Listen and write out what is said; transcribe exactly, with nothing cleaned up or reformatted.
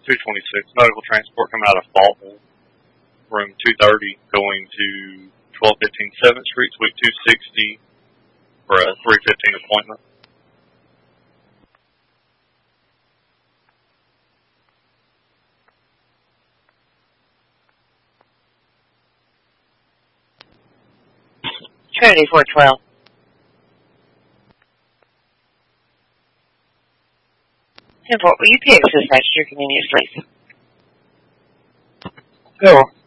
two twenty-six. Medical transport coming out of Faultville, room two thirty, going to twelve fifteen seventh Street, Suite two sixty for a three fifteen appointment. Trinity four twelve. ten four, will you pay access at your convenience, please? Hello.